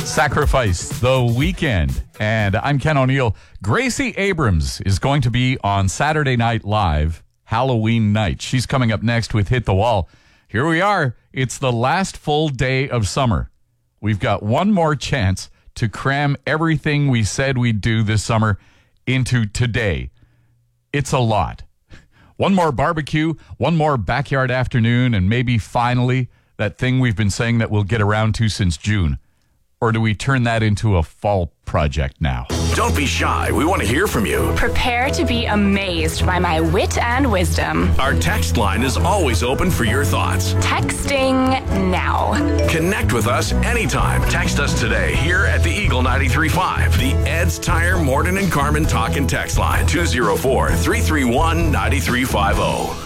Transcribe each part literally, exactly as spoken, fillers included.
Sacrifice, The Weekend. And I'm Ken O'Neill. Gracie Abrams is going to be on Saturday Night Live, Halloween night. She's coming up next with Hit the Wall. Here we are. It's the last full day of summer. We've got one more chance to cram everything we said we'd do this summer into today. It's a lot. One more barbecue, one more backyard afternoon, and maybe finally that thing we've been saying that we'll get around to since June. Or do we turn that into a fall project now? Don't be shy. We want to hear from you. Prepare to be amazed by my wit and wisdom. Our text line is always open for your thoughts. Texting now. Connect with us anytime. Text us today here at the Eagle ninety-three point five. The Ed's Tire Morton and Carmen Talk and Text line. two oh four, three three one, nine three five oh.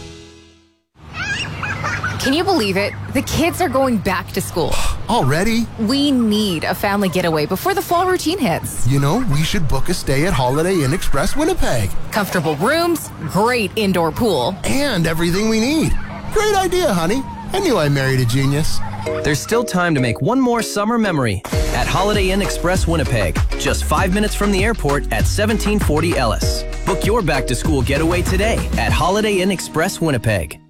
Can you believe it? The kids are going back to school. Already? We need a family getaway before the fall routine hits. You know, we should book a stay at Holiday Inn Express Winnipeg. Comfortable rooms, great indoor pool. And everything we need. Great idea, honey. I knew I married a genius. There's still time to make one more summer memory at Holiday Inn Express Winnipeg. Just five minutes from the airport at seventeen forty Ellis. Book your back-to-school getaway today at Holiday Inn Express Winnipeg.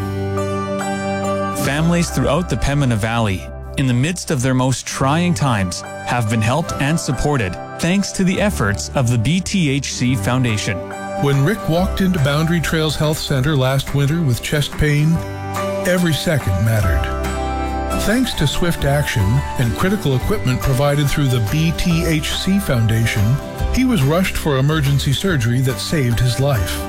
Families throughout the Pembina Valley, in the midst of their most trying times, have been helped and supported thanks to the efforts of the B T H C Foundation. When Rick walked into Boundary Trails Health Center last winter with chest pain, every second mattered. Thanks to swift action and critical equipment provided through the B T H C Foundation, he was rushed for emergency surgery that saved his life.